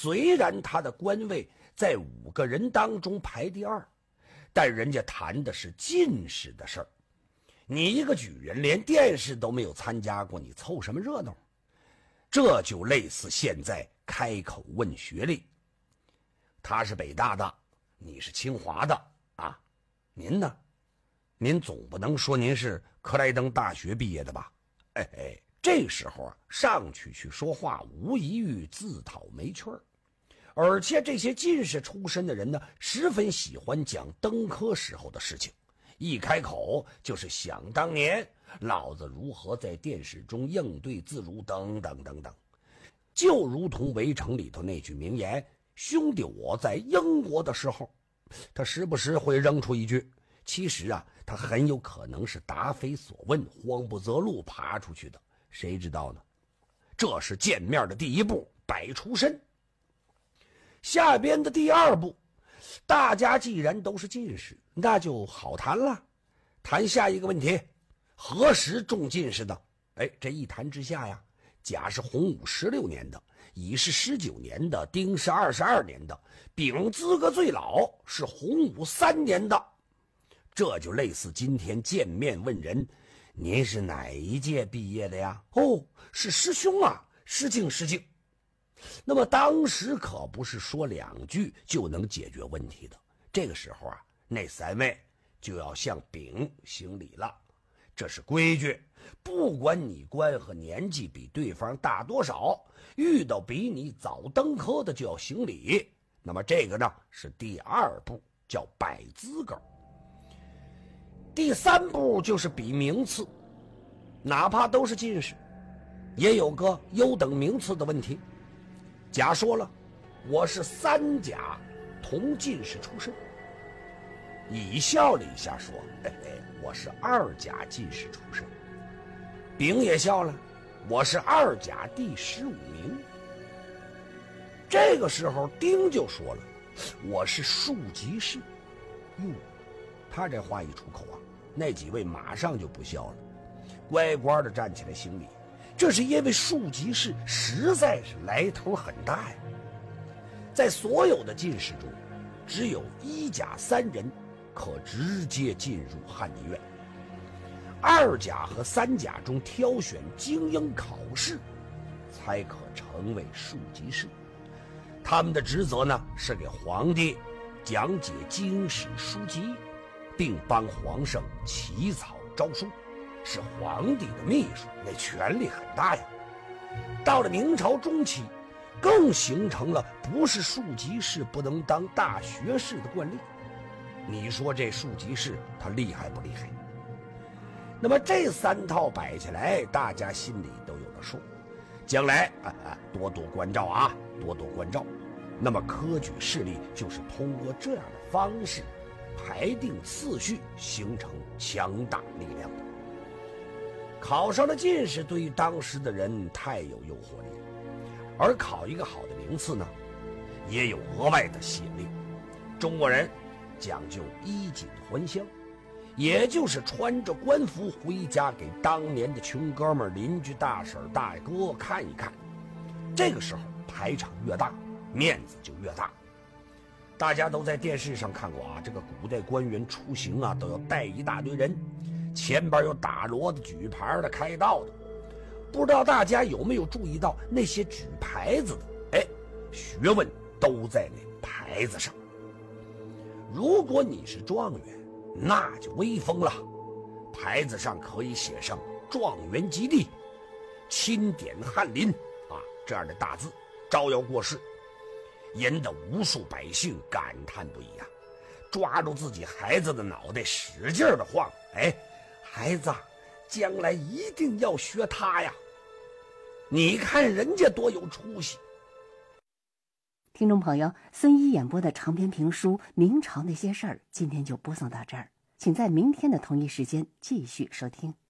虽然他的官位在5个人当中排第2，但人家谈的是进士的事儿。你一个举人连殿试都没有参加过，你凑什么热闹？这就类似现在开口问学历。他是北大的，你是清华的啊，您呢？您总不能说您是克莱登大学毕业的吧？这时候啊，上去说话，无异于自讨没趣儿。而且这些进士出身的人呢，十分喜欢讲登科时候的事情，一开口就是想当年老子如何在殿试中应对自如等等等等。就如同围城里头那句名言，兄弟我在英国的时候，他时不时会扔出一句，其实啊，他很有可能是答非所问，慌不择路爬出去的，谁知道呢？这是见面的第一步，摆出身。下边的第2步，大家既然都是进士，那就好谈了。谈下一个问题，何时中进士的？这一谈之下呀，甲是洪武16年的，乙是19年的，丁是22年的，丙资格最老，是洪武3年的。这就类似今天见面问人，您是哪一届毕业的呀？是师兄啊，失敬失敬。那么当时可不是说2句就能解决问题的，这个时候啊，那3位就要向丙行礼了，这是规矩。不管你官和年纪比对方大多少，遇到比你早登科的就要行礼。那么这个呢是第2步，叫摆资格。第3步就是比名次，哪怕都是进士，也有个优等名次的问题。甲说了，我是3甲同进士出身。乙笑了一下说，我是2甲进士出身。丙也笑了，我是2甲第15名。这个时候丁就说了，我是庶吉士。哟，他这话一出口啊，那几位马上就不笑了，乖乖的站起来行礼。这是因为庶吉士实在是来头很大呀。在所有的进士中，只有1甲3人可直接进入翰林院，2甲和3甲中挑选精英考试，才可成为庶吉士。他们的职责呢，是给皇帝讲解经史书籍，并帮皇上起草诏书，是皇帝的秘书，那权力很大呀。到了明朝中期，更形成了不是庶吉士不能当大学士的惯例。你说这庶吉士他厉害不厉害？那么这3套摆起来，大家心里都有了数。将来多多关照啊，多多关照。那么科举势力就是通过这样的方式排定次序，形成强大力量的。考上了进士对于当时的人太有诱惑力了，而考一个好的名次呢，也有额外的吸引力。中国人讲究衣锦还乡，也就是穿着官服回家给当年的穷哥们、邻居大婶大哥看一看。这个时候排场越大，面子就越大。大家都在电视上看过啊，这个古代官员出行啊，都要带一大堆人，前边有打锣的、举牌的、开道的。不知道大家有没有注意到，那些举牌子的，学问都在那牌子上。如果你是状元，那就威风了，牌子上可以写上状元及第、钦点翰林这样的大字，招摇过市，引得无数百姓感叹不已啊！抓住自己孩子的脑袋使劲的晃，孩子将来一定要学他呀！你看人家多有出息。 听众朋友，孙一演播的长篇评书《明朝那些事儿》今天就播送到这儿，请在明天的同一时间继续收听。